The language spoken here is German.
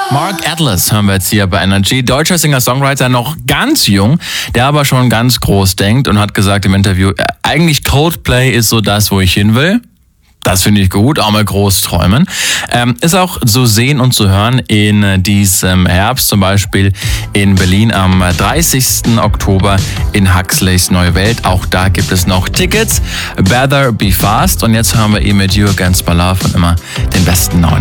Mark Atlas haben wir jetzt hier bei Energy. Deutscher Singer-Songwriter, noch ganz jung, der aber schon ganz groß denkt und hat gesagt im Interview, eigentlich Coldplay ist so das, wo ich hin will. Das finde ich gut, auch mal groß träumen. Ist auch zu sehen und zu hören in diesem Herbst, zum Beispiel in Berlin am 30. Oktober in Huxleys Neue Welt. Auch da gibt es noch Tickets. Better Be Fast. Und jetzt haben wir mit You Against My Love und immer den besten neuen.